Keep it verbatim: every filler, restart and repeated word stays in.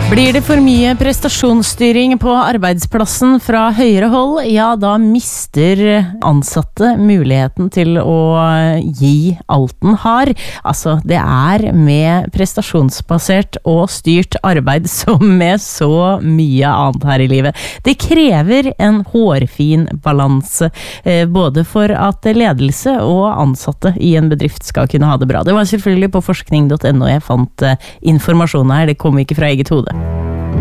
Blir det for mye prestasjonsstyring på arbeidsplassen fra høyere hold, ja, da mister ansatte muligheten til å gi alt den har. Altså, det er med prestasjonsbasert og styrt arbeid som med så mye annet her i livet. Det krever en hårfin balanse, både for at ledelse og ansatte i en bedrift skal kunne ha det bra. Det var selvfølgelig på forskning punktum no jeg fant informasjon her, det kom ikke fra eget hode.